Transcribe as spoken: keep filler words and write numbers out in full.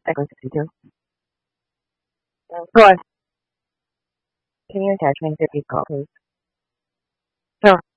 Echo sixty-two. Go on. Can you attach me to the call, please? Sure.